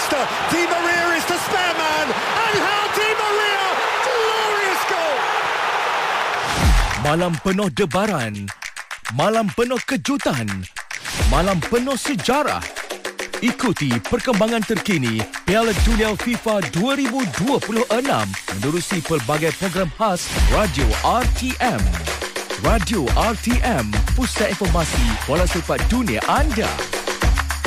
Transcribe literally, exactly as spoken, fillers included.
Leicester. Di Maria is the spare man. Angel Di Maria. Glorious goal. Malam penuh debaran. Malam penuh kejutan. Malam penuh sejarah. Ikuti perkembangan terkini Piala Dunia FIFA dua ribu dua puluh enam menerusi pelbagai program khas Radio R T M. Radio R T M, pusat informasi bola sepak dunia anda.